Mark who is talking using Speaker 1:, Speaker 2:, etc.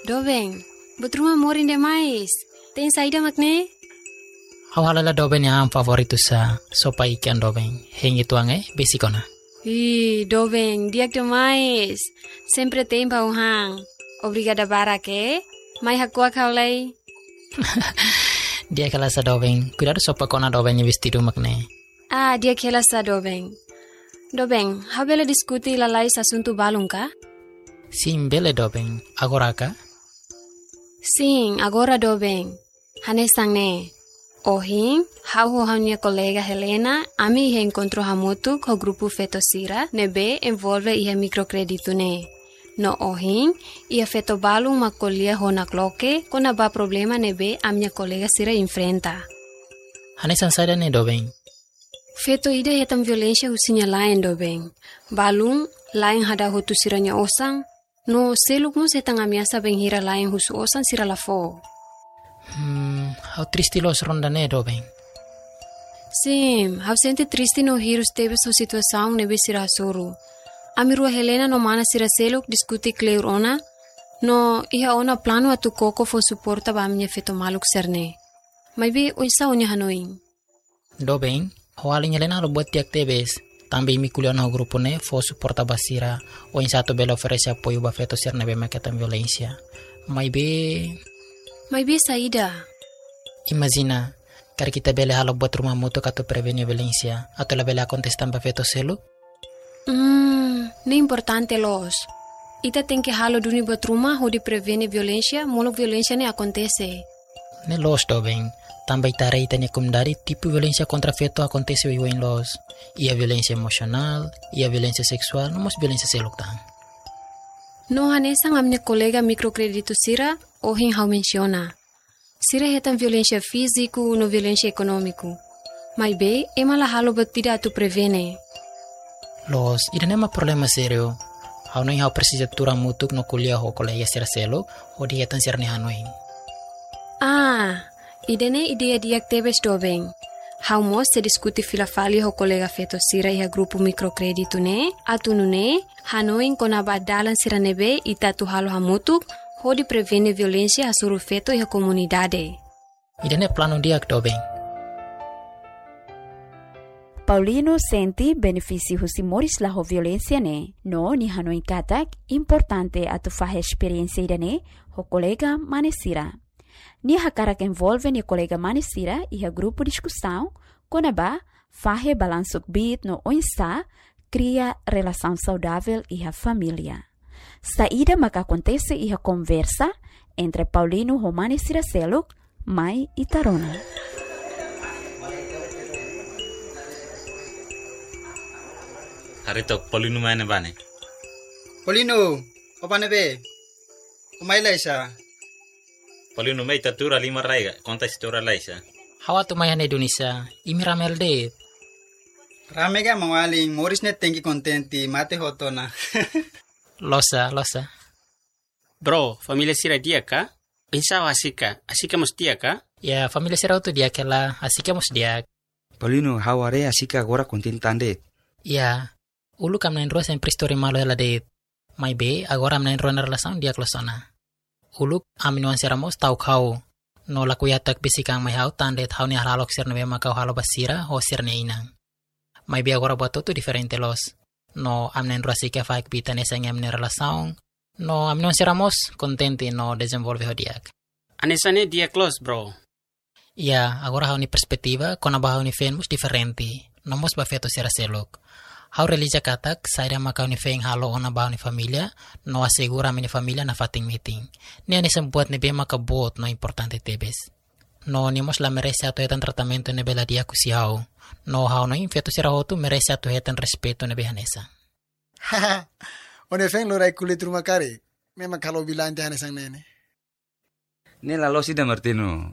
Speaker 1: Dobeng, betruma morin demais. Tem saída makne?
Speaker 2: Hau halala Dobeng yang favoritu sa sopa ikan Dobeng. Hengi tuange besikona.
Speaker 1: Dobeng, diak demais. Sempre tem pauhang. Obrigada barake. Mai hakua kaulay.
Speaker 2: Dia kala sa Dobeng. Cuidado sopa kona Dobeng yang vestido makne.
Speaker 1: Dia kela sa Dobeng. Dobeng, hau bela diskuti lalais asunto balung ka?
Speaker 2: Sim, bele Dobeng. Agora ka?
Speaker 1: Sim, agora Dobeng. Hanesang ne. Ohin, hau minha colega Helena, ami encontrou hamutu com o grupo Fetosira, nebe envolve ia microcredito ne. No ohin, ia feto balung macolia hona cloque, con aba problema nebe a minha colega Sira enfrenta.
Speaker 2: Hanesan sada ne Dobeng.
Speaker 1: Feto ida hetam violência husinya lain Dobeng. Balung, lain hada hutu siranya osang, no seluk mo setang amiasa benghira lain husu osang sira lafo.
Speaker 2: Hau triste los ronda ne Dobeng.
Speaker 1: Sim, hau sente triste no hirus teve sua situação nebe sira suru. Amirua Helena no mana sira seluk diskuti kleur ona, no iha ona plano atu koko fo suporta ba minha feto maluk serne. Maybe oisa onya hanoin.
Speaker 2: Dobeng, hau alinya lena lo buat tiak tebes. Tambi mi kuliah no grupo ne fo suporta basira o in satu bela oferece apoio ba feto ser nebe maketan violência.
Speaker 1: Maybe saída.
Speaker 2: Imagina, kar kita bele halo buat rumah mutu katu prevenir violência, atau la bele contestan ba feto selu?
Speaker 1: Nem importante los. Ita tem que halo duni buat rumah ho di prevenir violência, molok violência ne acontece.
Speaker 2: Ne los Dobeng, também tare ita ne kumdari tipo violência contra feto acontece em los. Ia violência emocional, ia violência sexual, não mas violência seluk tan.
Speaker 1: No hanesang a minha colega microcredito Sira, ohin hau menciona. Sira hetan violência físico no violência econômico. Mas be, emala halo batida tu prevene.
Speaker 2: Los, ida nema problema serio. Hau no hau precisa tura mutuk no kuliah ho colega sira selo, ho di hetan sira ni hanoin.
Speaker 1: Idene ideia diak tebes Dobeng. Hau mos se diskuti filafali ho colega feto Sira iha grupo microcredito ne, atunu ne, hanoin kona badalan sira nebe ita tu halo hamutuk, ho di prevene violência hasuru feto iha comunidade.
Speaker 2: Idene plano diak Dobeng.
Speaker 3: Paulino senti benefício husimores la ho violência ne, no ni hanoin katak importante atu fahe experiência idane ho colega manesira. Ni hakarak envolve ni colega manesira iha grupo discussão, konaba fahe balansuk bit no oinsa, cria relação saudável iha família. Saída maka acontece iha conversa entre Paulino ho manesira seluk, mai e Tarona.
Speaker 4: Harito Paulino mana bane?
Speaker 5: Paulino, apa nebe? Umay laisa.
Speaker 4: Paulino mai tatura lima raiga, konta istora laisa.
Speaker 2: Hawa tu mayan Indonesia, imi ramel de.
Speaker 5: Ramega mawaling, Moris net tengi kontenti, mate hotona.
Speaker 2: Losa.
Speaker 6: Bro, familia Sira dia ka? Pensava asika mos dia ka?
Speaker 2: Ya, familia sira tu dia kela, asika mos dia.
Speaker 7: Paulino, haware asika agora contentande.
Speaker 2: Ya, ulu kam nain rua sempre story malo ela de. Mai be, agora am nain rua na relação dia klosona. Uluk aminuan seramos tau kau no lakuyatak bisikang may hau tandet hau ni halalok sir nebe makau halo basira ho sir ne inang. May bi agora buat tu diferente los. No amnen ruasika faik bita nesang amne relasaong. No aminuan seramos contente no desenvolve ho diak.
Speaker 6: Anesane dia close bro.
Speaker 2: Ya, agora hau ni perspektiva kona ba hau ni fenmus diferente. Nomos ba feto sira selok. Hau relija katak, saira makau ni feng halo ona bao ni familia, no asegura mi familia na fating meeting. Ni ani sembuat ni be makabot no importante tebes. No ni mos la merece ato hetan tratamento ni bela dia kusi hau. No hau no infeto sira hotu merece ato hetan respeto ni behanesa.
Speaker 8: Haha, one feng lo rai kulit rumah kari. Memang kalau bilang jangan sang nene.
Speaker 7: Nela lo sida Martino.